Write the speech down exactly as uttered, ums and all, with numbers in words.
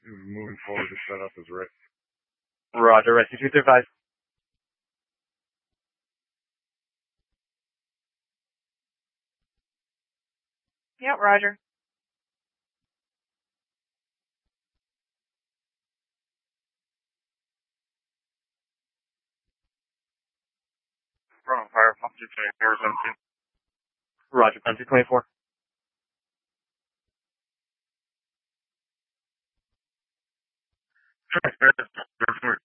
Moving forward, the setup is right. Roger, rescue two three five. Yep, roger. Front fire, pump two twenty-four, seventeen. Roger, pump two twenty-four. Transparent,